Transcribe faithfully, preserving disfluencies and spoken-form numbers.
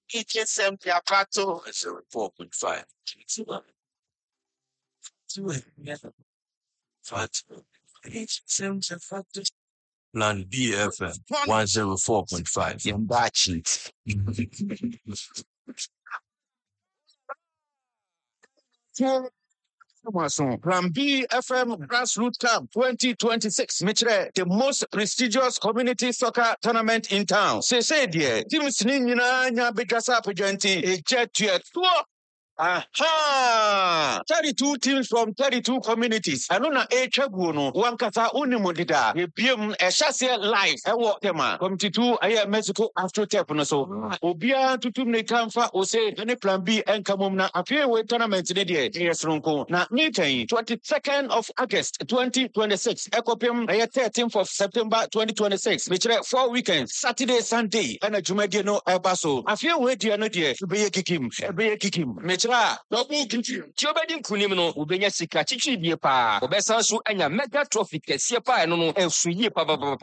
H S M Piapato zero four point five. H S M Piapato. Plan B F M one zero four point five. Yambachi. Plan B F M Grassroots Camp twenty twenty-six. Mitre, the most prestigious community soccer tournament in town. Say, say, dear, teams Nina, Bidasa Pagenti, a jet to tour. Aha! thirty-two teams from thirty-two communities. I know na a chabuno, one kata unimodida, a B M, a chassis live, a walk them. Committee two, I Mexico after Tepono. So, Obia to Tumne Kamfa, or say, any plan B and Kamumna appear with tournament in the day. Yes, Ronco. Now, meeting twenty-second of August twenty twenty-six. Ecopium, a thirteenth of September twenty twenty-six. Which four weekends, Saturday, Sunday, and a Jumediano Abaso. I feel wait, dear, no dear, to be a kikim, be a kikim. Double kikim. Chobedi kunimno, ubenya sika chichi die pa. Obesa so anya mega trophy kese pa no no ensuye pa pa pa.